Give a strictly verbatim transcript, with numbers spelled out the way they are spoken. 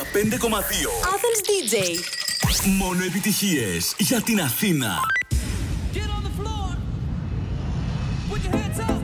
πέντε κόμμα δύο. Athens ντι τζέι. Μόνο επιτυχίες για την Αθήνα. Get on the floor. Put your hands up.